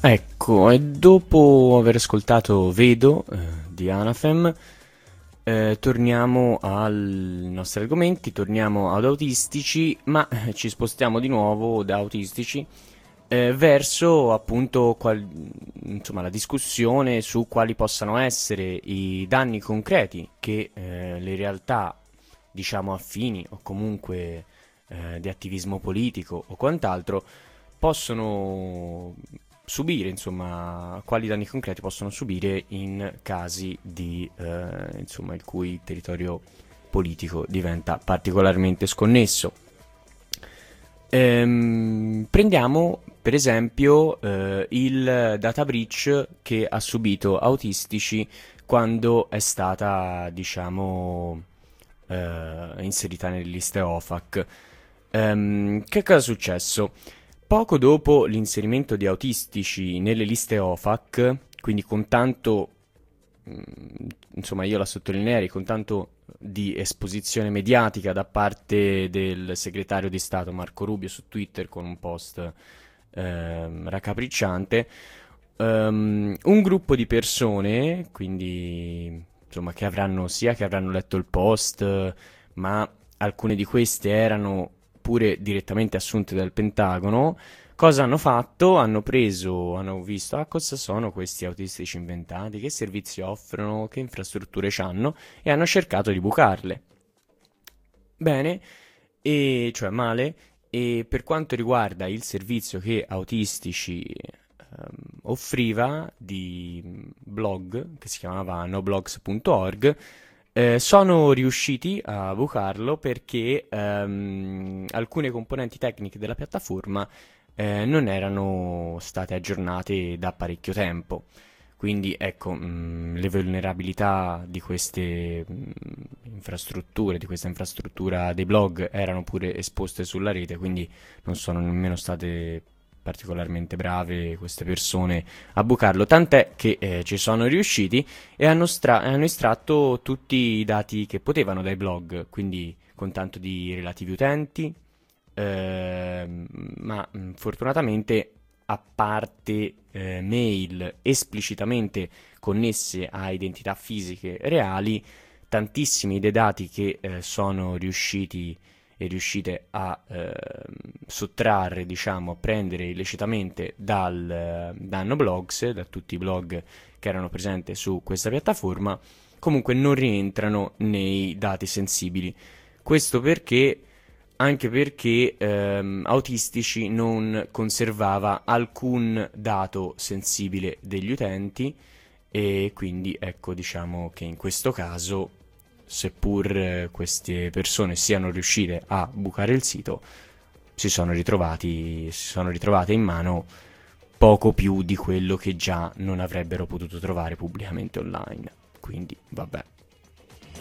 Ecco, e dopo aver ascoltato Vedo di Anathem, torniamo ai nostri argomenti, torniamo ad autistici, ma ci spostiamo di nuovo da autistici verso appunto insomma, la discussione su quali possano essere i danni concreti che le realtà, diciamo, affini o comunque di attivismo politico o quant'altro possono subire, insomma, quali danni concreti possono subire in casi di, insomma, il cui territorio politico diventa particolarmente sconnesso. Prendiamo per esempio il data breach che ha subito autistici quando è stata, diciamo, inserita nelle liste OFAC. Che cosa è successo? Poco dopo l'inserimento di autistici nelle liste OFAC, quindi con tanto, insomma io la sottolineerei, con tanto di esposizione mediatica da parte del segretario di Stato Marco Rubio su Twitter con un post raccapricciante, un gruppo di persone, quindi insomma che avranno letto il post, ma alcune di queste erano pure direttamente assunte dal Pentagono. Cosa hanno fatto? Hanno visto cosa sono questi autistici inventati, che servizi offrono, che infrastrutture c'hanno e hanno cercato di bucarle. Bene, e cioè male, e per quanto riguarda il servizio che autistici offriva di blog, che si chiamava noblogs.org, sono riusciti a bucarlo perché alcune componenti tecniche della piattaforma non erano state aggiornate da parecchio tempo. Quindi ecco, le vulnerabilità di queste infrastrutture, di questa infrastruttura dei blog erano pure esposte sulla rete, quindi non sono nemmeno state particolarmente brave queste persone a bucarlo, tant'è che ci sono riusciti e hanno estratto tutti i dati che potevano dai blog, quindi con tanto di relativi utenti, ma fortunatamente a parte mail esplicitamente connesse a identità fisiche reali, tantissimi dei dati che sono riusciti e riuscite a sottrarre, diciamo, a prendere illecitamente da Noblogs, da tutti i blog che erano presenti su questa piattaforma, comunque non rientrano nei dati sensibili. Questo perché anche perché Autistici non conservava alcun dato sensibile degli utenti e quindi ecco diciamo che in questo caso, seppur queste persone siano riuscite a bucare il sito, si sono ritrovate in mano poco più di quello che già non avrebbero potuto trovare pubblicamente online. Quindi vabbè.